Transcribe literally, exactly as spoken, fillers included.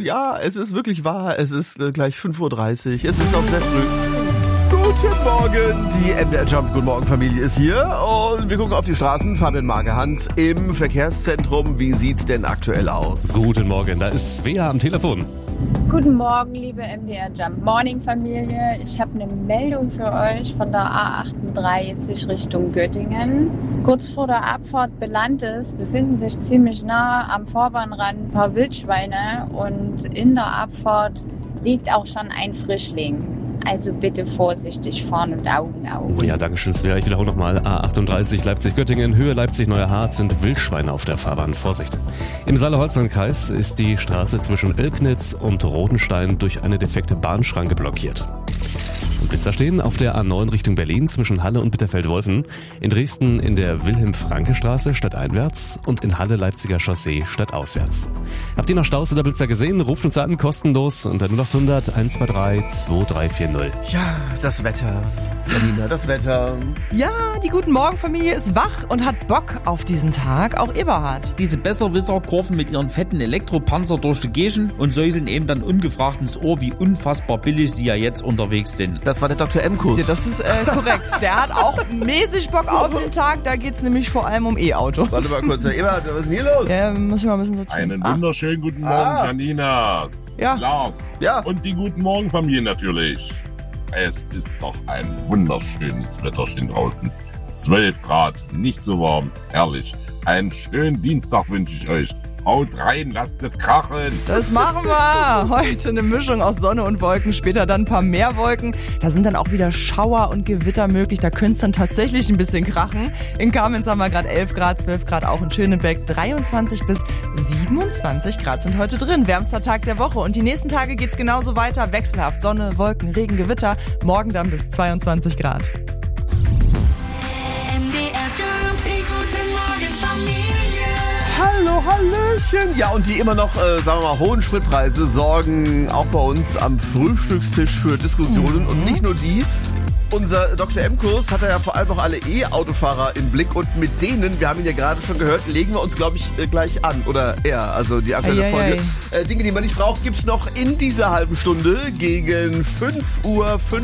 ja, es ist wirklich wahr. Es ist äh, gleich fünf Uhr dreißig. Es ist noch sehr früh. Guten Morgen, die M D R Jump Guten Morgen Familie ist hier und wir gucken auf die Straßen. Fabian Magehans im Verkehrszentrum. Wie sieht's denn aktuell aus? Guten Morgen, da ist Svea am Telefon. Guten Morgen, liebe M D R Jump Morning Familie. Ich habe eine Meldung für euch von der A achtunddreißig Richtung Göttingen. Kurz vor der Abfahrt Belantes befinden sich ziemlich nah am Vorbahnrand ein paar Wildschweine und in der Abfahrt liegt auch schon ein Frischling. Also bitte vorsichtig fahren und Augen auf. Oh ja, danke schön, Svea. Ich wiederhole nochmal. A achtunddreißig Leipzig-Göttingen, Höhe Leipzig-Neuerhardt sind Wildschweine auf der Fahrbahn. Vorsicht. Im Saale-Holstein-Kreis ist die Straße zwischen Oelknitz und Rodenstein durch eine defekte Bahnschranke blockiert. Blitzer stehen auf der A neun Richtung Berlin zwischen Halle und Bitterfeld-Wolfen, in Dresden in der Wilhelm-Franke-Straße stadteinwärts und in Halle Leipziger Chaussee stadtauswärts. Habt ihr noch Staus oder Blitzer gesehen? Ruft uns an, kostenlos unter null acht hundert eins zwei drei zwei drei vier null. Ja, das Wetter. Janina, das Wetter. Ja, die Guten Morgen Familie ist wach und hat Bock auf diesen Tag. Auch Eberhard. Diese Besserwisser kurven mit ihren fetten Elektropanzer durch die Gegend und säuseln eben dann ungefragt ins Ohr, wie unfassbar billig sie ja jetzt unterwegs sind. Das war der Doktor M-Kurs. Ja, das ist äh, korrekt. Der hat auch mäßig Bock auf den Tag. Da geht's nämlich vor allem um E-Autos. Warte mal kurz, Herr Eberhard, was ist denn hier los? Ja, muss ich mal ein bisschen sortieren. Einen wunderschönen guten Morgen, Ah. Janina, Ja. Lars Ja. und die Guten Morgen Familie natürlich. Es ist doch ein wunderschönes Wetterchen draußen. zwölf Grad, nicht so warm, herrlich. Einen schönen Dienstag wünsche ich euch. Haut rein, lasst es krachen. Das machen wir. Heute eine Mischung aus Sonne und Wolken, später dann ein paar mehr Wolken. Da sind dann auch wieder Schauer und Gewitter möglich. Da könnte es dann tatsächlich ein bisschen krachen. In Kamenz haben wir gerade elf Grad, zwölf Grad auch in Schönebeck. dreiundzwanzig bis siebenundzwanzig Grad sind heute drin. Wärmster Tag der Woche. Und die nächsten Tage geht's genauso weiter. Wechselhaft Sonne, Wolken, Regen, Gewitter. Morgen dann bis zweiundzwanzig Grad. Hallo, Hallöchen. Ja, und die immer noch, äh, sagen wir mal, hohen Spritpreise sorgen auch bei uns am Frühstückstisch für Diskussionen. Mhm. Und nicht nur die. Unser Doktor M-Kurs hat ja vor allem auch alle E-Autofahrer im Blick. Und mit denen, wir haben ihn ja gerade schon gehört, legen wir uns, glaube ich, äh, gleich an. Oder er, also die aktuelle Eieiei. Folge. Äh, Dinge, die man nicht braucht, gibt's noch in dieser halben Stunde gegen fünf Uhr fünfzig.